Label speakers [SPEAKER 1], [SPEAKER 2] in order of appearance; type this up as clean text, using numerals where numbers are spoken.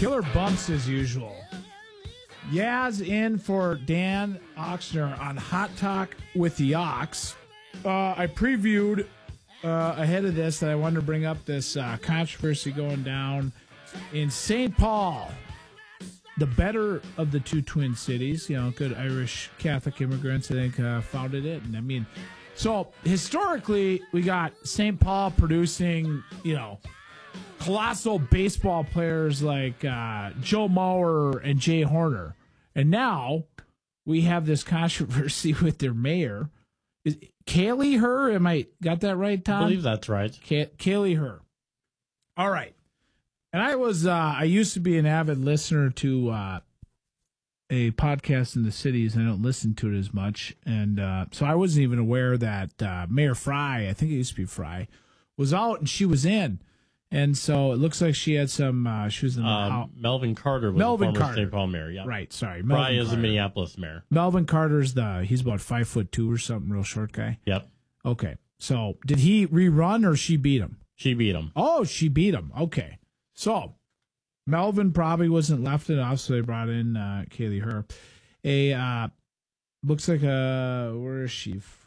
[SPEAKER 1] Killer bumps as usual. Yaz in for Dan Oxner on Hot Talk with the Ox. I previewed ahead of this that I wanted to bring up this controversy going down in St. Paul, the better of the two twin cities. You know, good Irish Catholic immigrants, I think, founded it. And I mean, so historically, we got St. Paul producing, you know, colossal baseball players like Joe Mauer and Jay Horner. And now we have this controversy with their mayor. Is Kaylee Her? Am I got that right, Tom?
[SPEAKER 2] I believe that's right.
[SPEAKER 1] Kaylee Her. All right. And I used to be an avid listener to a podcast in the cities. I don't listen to it as much. And so I wasn't even aware that Mayor Fry, I think it used to be Fry, was out and she was in. And so it looks like she had some, she was in the
[SPEAKER 2] Melvin Carter was the former St. Paul mayor. Yeah.
[SPEAKER 1] Right, sorry.
[SPEAKER 2] Fry is the Minneapolis mayor.
[SPEAKER 1] Melvin Carter's he's about 5'2" or something, real short guy.
[SPEAKER 2] Yep.
[SPEAKER 1] Okay. So did he rerun or she beat him?
[SPEAKER 2] She beat him.
[SPEAKER 1] Oh, she beat him. Okay. So Melvin probably wasn't left enough, so they brought in Kaylee Her. Looks like where is she?